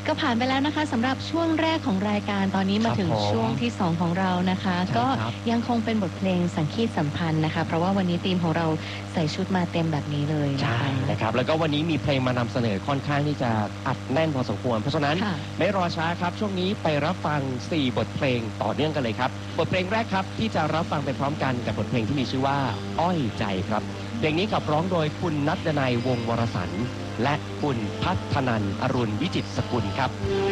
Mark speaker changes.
Speaker 1: ก็ผ่านไปแล้วนะคะสำหรับช่วงแรกของรายการตอนนี้มาถึงช่วงที่2ของเรานะคะก็ยังคงเป็นบทเพลงสังคีตสัมพันธ์นะคะเพราะว่าวันนี้ธีมของเราใส่ชุดมาเต็มแบบนี้เลยนะคะ
Speaker 2: ใช่นะครับแล้วก็วันนี้มีเพลงมานำเสนอค่อนข้างที่จะอัดแน่นพอสมควรเพราะฉะนั้นไม่รอช้าครับช่วงนี้ไปรับฟัง4บทเพลงต่อเนื่องกันเลยครับบทเพลงแรกครับที่จะรับฟังไปพร้อมกันกับบทเพลงที่มีชื่อว่าอ้อยใจครับเพลงนี้ขับร้องโดยคุณณัฐนัยวงศ์วรสรรค์และคุณพัฒนันท์อรุณวิจิตรสกุลครับ